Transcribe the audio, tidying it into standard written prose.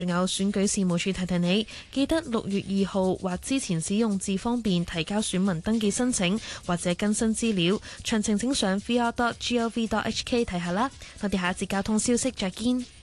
仲有選舉事務處提提你，記得6月2號或之前使用智方便提交選民登記申請或者更新資料，詳情請上 vr.gov.hk 睇下啦。我哋下一節交通消息再見。